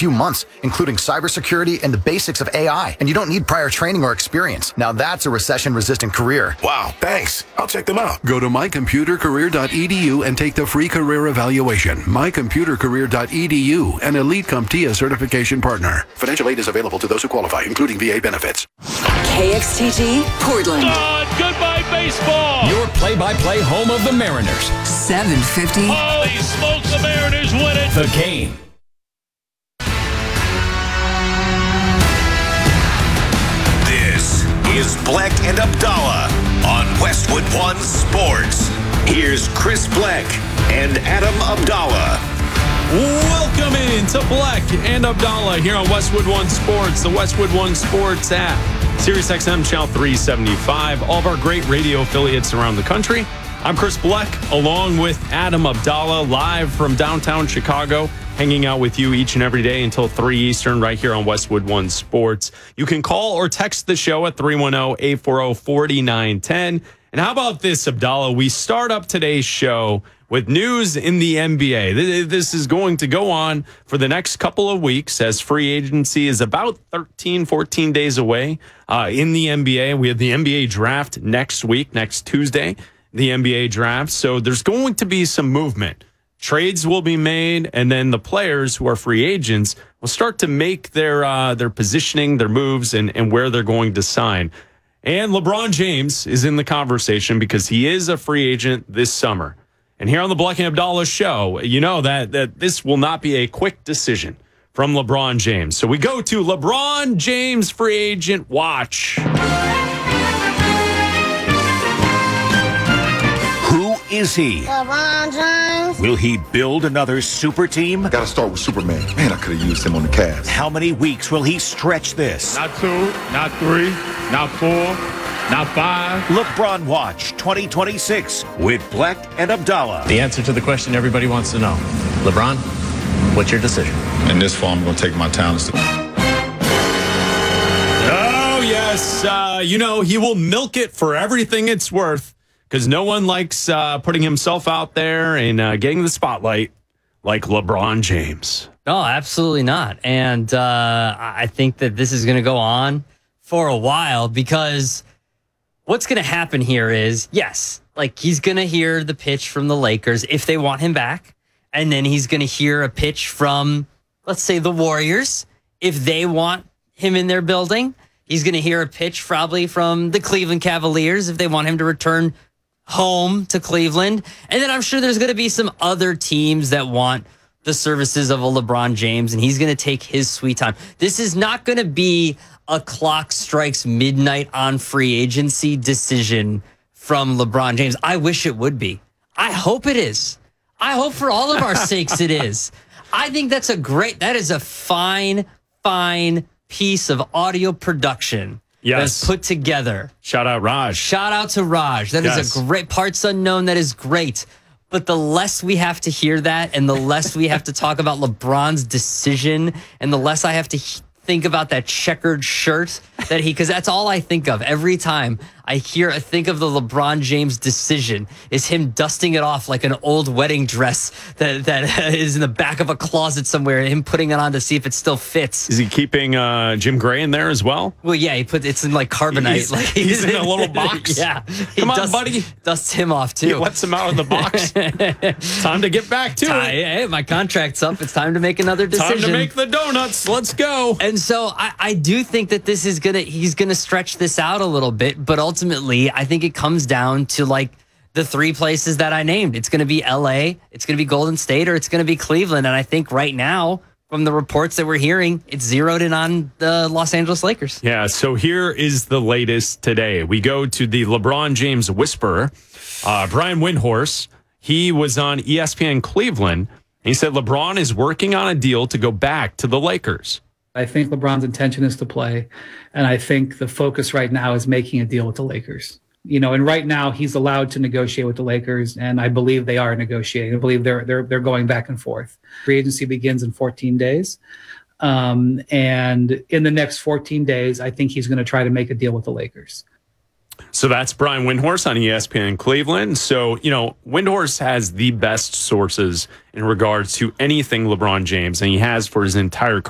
few months, including cybersecurity and the basics of AI. And you don't need prior training or experience. Now that's a recession-resistant career. Wow, thanks. I'll check them out. Go to mycomputercareer.edu and take the free career evaluation. mycomputercareer.edu, an Elite CompTIA certification partner. Financial aid is available to those who qualify, including VA benefits. KXTG, Portland. Goodbye, baseball. Your play-by-play home of the Mariners. 750. Holy smokes, the Mariners win it. The Game. This is Bleck and Abdallah on Westwood One Sports. Here's Chris Bleck and Adam Abdallah. Welcome in to Bleck and Abdallah here on Westwood One Sports, the Westwood One Sports app, SiriusXM Channel 375, all of our great radio affiliates around the country. I'm Chris Bleck, along with Adam Abdallah, live from downtown Chicago, hanging out with you each and every day until 3 Eastern right here on Westwood One Sports. You can call or text the show at 310-840-4910. And how about this, Abdallah? We start up today's show with news in the NBA. This is going to go on for the next couple of weeks as free agency is about 13, 14 days away in the NBA. We have the NBA draft next week, next Tuesday, the NBA draft. So there's going to be some movement. Trades will be made, and then the players who are free agents will start to make their positioning, their moves, and where they're going to sign. And LeBron James is in the conversation because he is a free agent this summer. And here on the Bleck and Abdallah show, you know that this will not be a quick decision from LeBron James. So we go to LeBron James free agent watch. Who is he? LeBron James. Will he build another super team? Gotta start with Superman. Man, I could have used him on the Cavs. How many weeks will he stretch this? Not 2, not 3, not 4. Not 5. LeBron Watch 2026 with Bleck and Abdallah. The answer to the question everybody wants to know. LeBron, what's your decision? In this fall, I'm going to take my talents. Oh, yes. He will milk it for everything it's worth because no one likes putting himself out there and getting the spotlight like LeBron James. No, absolutely not. And I think that this is going to go on for a while because what's going to happen here is, yes, like he's going to hear the pitch from the Lakers if they want him back. And then he's going to hear a pitch from, let's say, the Warriors if they want him in their building. He's going to hear a pitch probably from the Cleveland Cavaliers if they want him to return home to Cleveland. And then I'm sure there's going to be some other teams that want the services of a LeBron James, and he's going to take his sweet time. This is not going to be a clock strikes midnight on free agency decision from LeBron James. I wish it would be. I hope it is. I hope for all of our sakes it is. I think that is a fine piece of audio production. Yes. That's put together. Shout out Raj. Shout out to Raj. That is a great, parts unknown. That is great. But the less we have to hear that and the less we have to talk about LeBron's decision and the less I have to think about that checkered shirt that because that's all I think of every time I think of the LeBron James decision is him dusting it off like an old wedding dress that is in the back of a closet somewhere and him putting it on to see if it still fits. Is he keeping Jim Gray in there as well? Well, yeah, it's in like carbonite. He's in a little box. Yeah. Come on, buddy. Dusts him off too. He lets him out of the box. Time to get back to it. Hey, my contract's up. It's time to make another decision. Time to make the donuts. Let's go. And so I do think that he's gonna stretch this out a little bit, but ultimately I think it comes down to like the three places that I named. It's gonna be LA, it's gonna be Golden State, or it's gonna be Cleveland. And I think right now, from the reports that we're hearing, it's zeroed in on the Los Angeles Lakers. Yeah, so here is the latest today. We go to the LeBron James whisperer, Brian Windhorst. He was on ESPN Cleveland. He said LeBron is working on a deal to go back to the Lakers. I think LeBron's intention is to play, and I think the focus right now is making a deal with the Lakers. And right now he's allowed to negotiate with the Lakers, and I believe they are negotiating. I believe they're going back and forth. Free agency begins in 14 days, and in the next 14 days, I think he's going to try to make a deal with the Lakers. So that's Brian Windhorst on ESPN Cleveland. So, Windhorst has the best sources in regards to anything LeBron James, and he has for his entire